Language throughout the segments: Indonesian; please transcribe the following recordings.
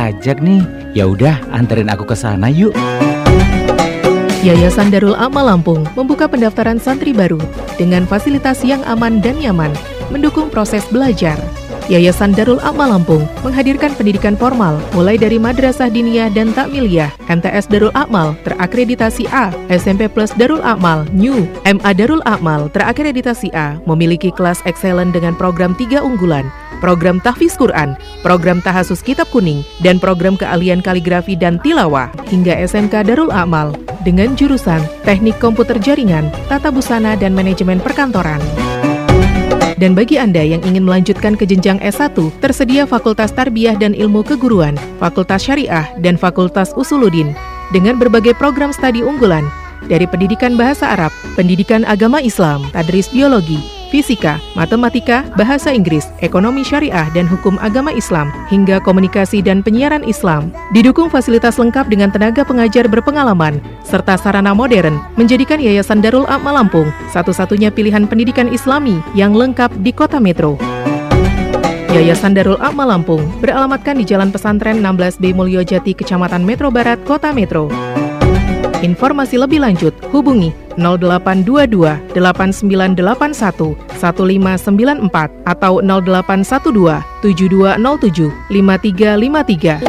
diajak nih. Ya udah, anterin aku ke sana yuk. Yayasan Darul Amal Lampung membuka pendaftaran santri baru dengan fasilitas yang aman dan nyaman, mendukung proses belajar. Yayasan Darul Amal Lampung menghadirkan pendidikan formal mulai dari madrasah diniyah dan takmiliyah, MTS Darul Amal terakreditasi A, SMP Plus Darul Amal New, MA Darul Amal terakreditasi A, memiliki kelas excellent dengan program 3 unggulan, program tahfiz Quran, program tahasus kitab kuning, dan program keahlian kaligrafi dan tilawah, hingga SMK Darul Amal dengan jurusan Teknik Komputer Jaringan, Tata Busana dan Manajemen Perkantoran. Dan bagi Anda yang ingin melanjutkan ke jenjang S1, tersedia Fakultas Tarbiyah dan Ilmu Keguruan, Fakultas Syariah, dan Fakultas Usuluddin dengan berbagai program studi unggulan dari pendidikan bahasa Arab, pendidikan agama Islam, tadris biologi, fisika, matematika, bahasa Inggris, ekonomi syariah dan hukum agama Islam, hingga komunikasi dan penyiaran Islam. Didukung fasilitas lengkap dengan tenaga pengajar berpengalaman, serta sarana modern, menjadikan Yayasan Darul Amal Lampung satu-satunya pilihan pendidikan Islami yang lengkap di Kota Metro. Yayasan Darul Amal Lampung beralamatkan di Jalan Pesantren 16B Mulyojati, Kecamatan Metro Barat, Kota Metro. Informasi lebih lanjut, hubungi 0822 8981 1594 atau 0812 7207 5353.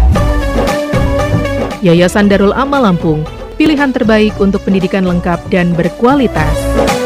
Yayasan Darul Amal Lampung, pilihan terbaik untuk pendidikan lengkap dan berkualitas.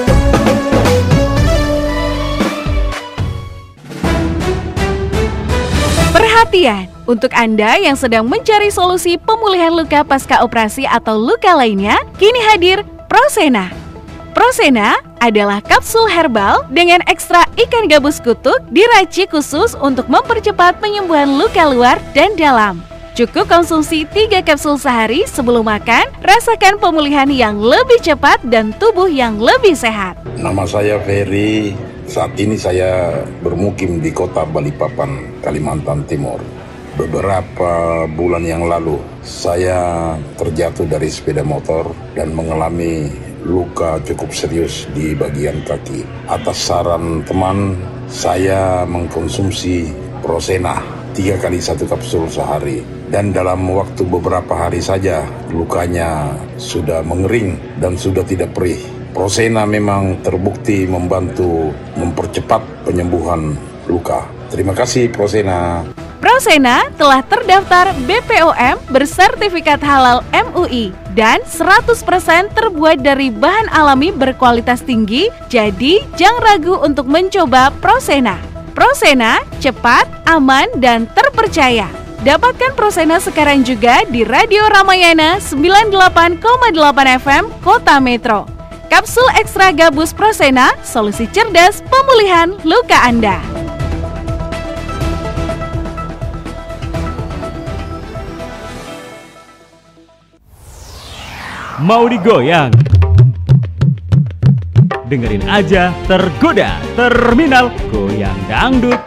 Perhatian! Untuk Anda yang sedang mencari solusi pemulihan luka pasca operasi atau luka lainnya, kini hadir Prosena. Prosena adalah kapsul herbal dengan ekstra ikan gabus kutuk diracik khusus untuk mempercepat penyembuhan luka luar dan dalam. Cukup konsumsi 3 kapsul sehari sebelum makan, rasakan pemulihan yang lebih cepat dan tubuh yang lebih sehat. Nama saya Ferry, saat ini saya bermukim di kota Balikpapan, Kalimantan Timur. Beberapa bulan yang lalu, saya terjatuh dari sepeda motor dan mengalami luka cukup serius di bagian kaki. Atas saran teman, saya mengkonsumsi Prosena 3 kali 1 kapsul sehari. Dan dalam waktu beberapa hari saja, lukanya sudah mengering dan sudah tidak perih. Prosena memang terbukti membantu mempercepat penyembuhan luka. Terima kasih Prosena. Prosena telah terdaftar BPOM bersertifikat halal MUI dan 100% terbuat dari bahan alami berkualitas tinggi, jadi jangan ragu untuk mencoba Prosena. Prosena cepat, aman, dan terpercaya. Dapatkan Prosena sekarang juga di Radio Ramayana 98,8 FM Kota Metro. Kapsul ekstra gabus Prosena, solusi cerdas pemulihan luka Anda. Mau digoyang? Dengerin aja Tergoda Terminal Goyang Dangdut.